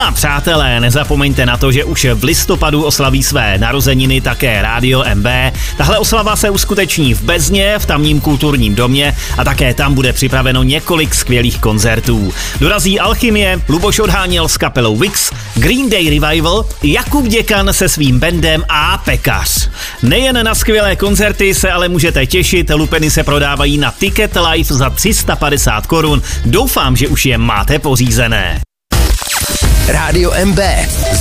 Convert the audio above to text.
A přátelé, nezapomeňte na to, že už v listopadu oslaví své narozeniny také Rádio MB. Tahle oslava se uskuteční v Bezně, v tamním kulturním domě a také tam bude připraveno několik skvělých koncertů. Dorazí Alchymie, Luboš Odháněl s kapelou Vix, Green Day Revival, Jakub Děkan se svým bandem a Pekař. Nejen na skvělé koncerty se ale můžete těšit, lupeny se prodávají na Ticket Live za 350 korun. Doufám, že už je máte pořízené. Rádio MB.